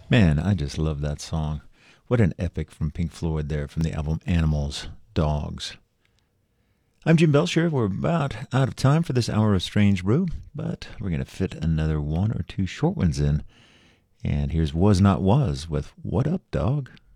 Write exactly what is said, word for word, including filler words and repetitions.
Man, I just love that song. What an epic from Pink Floyd there from the album Animals, Dogs. I'm Jim Belcher. We're about out of time for this hour of Strange Brew, but we're going to fit another one or two short ones in. And here's Was Not Was with What Up, Dog?